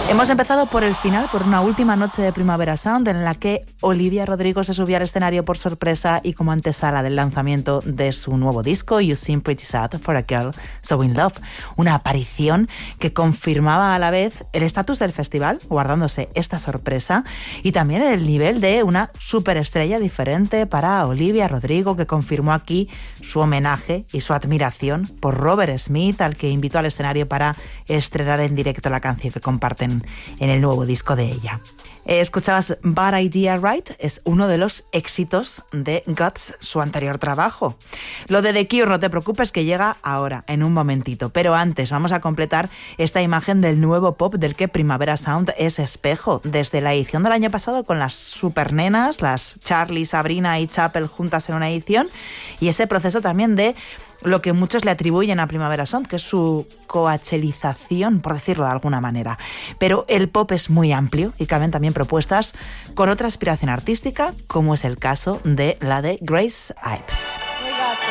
Hemos empezado por el final, por una última noche de Primavera Sound en la que Olivia Rodrigo se subió al escenario por sorpresa y como antesala del lanzamiento de su nuevo disco You Seem Pretty Sad for a Girl So In Love, una aparición que confirmaba a la vez el estatus del festival, guardándose esta sorpresa, y también el nivel de una superestrella diferente para Olivia Rodrigo, que confirmó aquí su homenaje y su admiración por Robert Smith, al que invitó al escenario para estrenar en directo la canción que comparten en el nuevo disco de ella. Escuchabas Bad Idea Right, es uno de los éxitos de Guts, su anterior trabajo. Lo de The Cure, no te preocupes, que llega ahora, en un momentito. Pero antes vamos a completar esta imagen del nuevo pop del que Primavera Sound es espejo. Desde la edición del año pasado con las supernenas, las Charlie, Sabrina y Chapel juntas en una edición, y ese proceso también de lo que muchos le atribuyen a Primavera Sound, que es su coachelización, por decirlo de alguna manera. Pero el pop es muy amplio y caben también propuestas con otra aspiración artística, como es el caso de la de Grace Ives.